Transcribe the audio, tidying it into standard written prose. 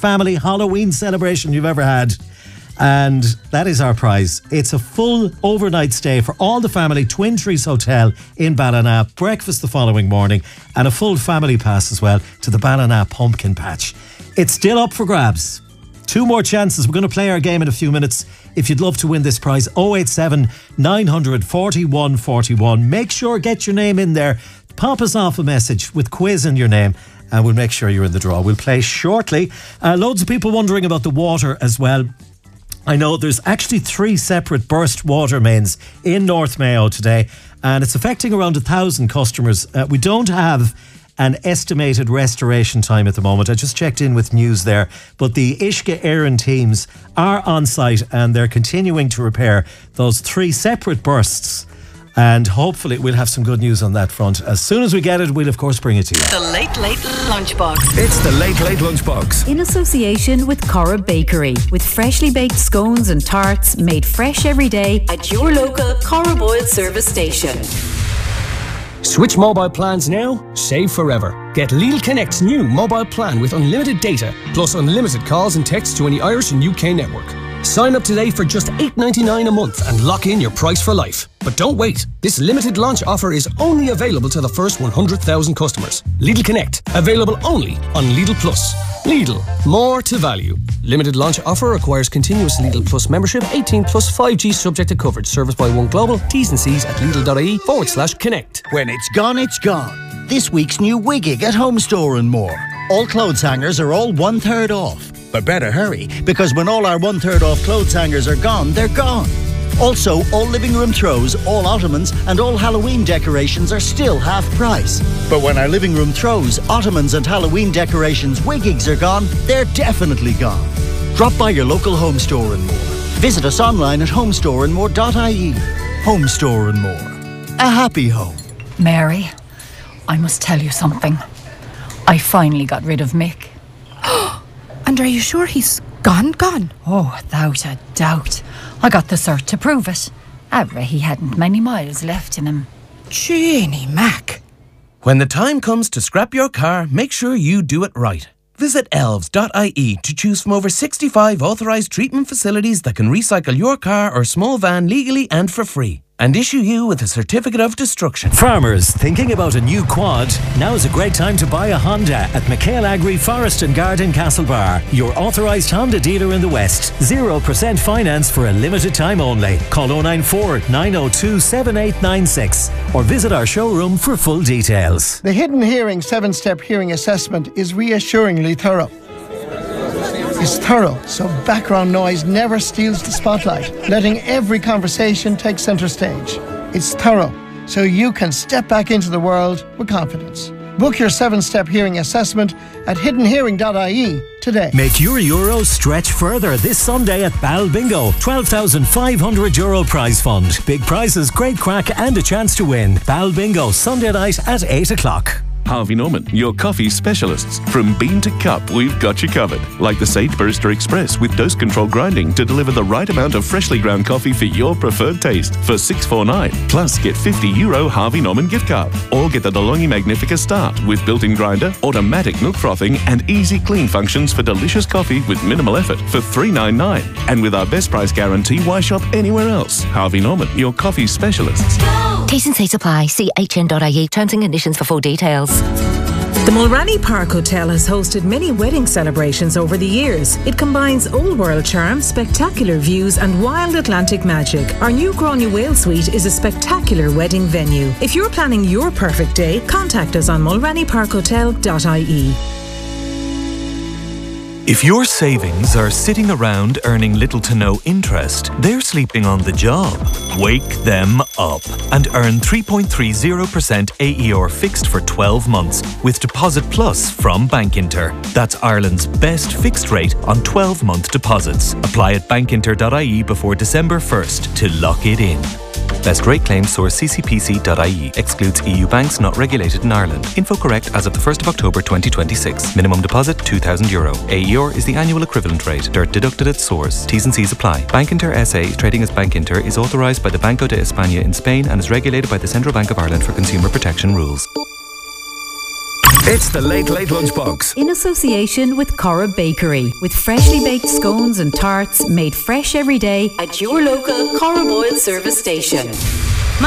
family Halloween celebration you've ever had. And that is our prize. It's a full overnight stay for all the family, Twin Trees Hotel in Ballina, breakfast the following morning, and a full family pass as well to the Ballina Pumpkin Patch. It's still up for grabs. 2 more chances. We're going to play our game in a few minutes. If you'd love to win this prize, 087 900 41 41. Make sure, get your name in there. Pop us off a message with quiz in your name, and we'll make sure you're in the draw. We'll play shortly. Loads of people wondering about the water as well. I know there's actually 3 separate burst water mains in North Mayo today, and it's affecting around 1,000 customers. We don't have an estimated restoration time at the moment. I just checked in with news there, but the Uisce Éireann teams are on site and they're continuing to repair those 3 separate bursts. And hopefully we'll have some good news on that front. As soon as we get it, we'll of course bring it to you. The Late Late Lunchbox. It's the Late Late Lunchbox. In association with Corra Bakery, with freshly baked scones and tarts made fresh every day at your local Corra Boyle service station. Switch mobile plans now, save forever. Get Lidl Connect's new mobile plan with unlimited data, plus unlimited calls and texts to any Irish and UK network. Sign up today for just $8.99 a month and lock in your price for life. But don't wait. This limited launch offer is only available to the first 100,000 customers. Lidl Connect, available only on Lidl Plus. Lidl, more to value. Limited launch offer requires continuous Lidl Plus membership, 18 plus 5G subject to coverage. Service by One Global. T's and C's at Lidl.ie/connect. When it's gone, it's gone. This week's new Wiggig at Home Store and More. All clothes hangers are all 1/3 off. But better hurry, because when all our 1/3 off clothes hangers are gone, they're gone. Also, all living room throws, all ottomans and all Halloween decorations are still half price. But when our living room throws, ottomans and Halloween decorations Wiggigs are gone, they're definitely gone. Drop by your local Home Store and More. Visit us online at homestoreandmore.ie. Home Store and More. A happy home. Mary, I must tell you something. I finally got rid of Mick. And are you sure he's gone? Oh, without a doubt. I got the cert to prove it. He hadn't many miles left in him. Jeannie Mac. When the time comes to scrap your car, make sure you do it right. Visit elves.ie to choose from over 65 authorised treatment facilities that can recycle your car or small van legally and for free, and issue you with a certificate of destruction. Farmers thinking about a new quad? Now is a great time to buy a Honda at McHale Agri Forest and Garden Castlebar, your authorised Honda dealer in the West. 0% finance for a limited time only. Call 094 902 7896 or visit our showroom for full details. The Hidden Hearing 7-step hearing assessment is reassuringly thorough. It's thorough, so background noise never steals the spotlight, letting every conversation take centre stage. It's thorough, so you can step back into the world with confidence. Book your 7-step hearing assessment at hiddenhearing.ie today. Make your Euros stretch further this Sunday at Bal Bingo. €12,500 prize fund. Big prizes, great crack and a chance to win. Bal Bingo, Sunday night at 8 o'clock. Harvey Norman, your coffee specialists. From bean to cup, we've got you covered. Like the Sage Barista Express with dose control grinding to deliver the right amount of freshly ground coffee for your preferred taste for €6.49. Plus, get €50 Harvey Norman gift card. Or get the DeLonghi Magnifica Start with built-in grinder, automatic milk frothing and easy clean functions for delicious coffee with minimal effort for $3.99. And with our best price guarantee, why shop anywhere else? Harvey Norman, your coffee specialists. T's and C's apply. See hn.ie. Terms and conditions for full details. The Mulranny Park Hotel has hosted many wedding celebrations over the years. It combines old world charm, spectacular views and wild Atlantic magic. Our new Gráinne Whale Suite is a spectacular wedding venue. If you're planning your perfect day, contact us on mulrannyparkhotel.ie. If your savings are sitting around earning little to no interest, they're sleeping on the job. Wake them up and earn 3.30% AER fixed for 12 months with Deposit Plus from Bankinter. That's Ireland's best fixed rate on 12-month deposits. Apply at bankinter.ie before December 1st to lock it in. Best rate claim source ccpc.ie. Excludes EU banks not regulated in Ireland. Info correct as of the 1st of October 2026. Minimum deposit €2,000. AER is the annual equivalent rate. DIRT deducted at source. T's and C's apply. Bankinter SA, trading as Bankinter, is authorised by the Banco de España in Spain and is regulated by the Central Bank of Ireland for consumer protection rules. It's the Late Lunchbox. In association with Cora Bakery, with freshly baked scones and tarts made fresh every day at your local Cora Boyle service station.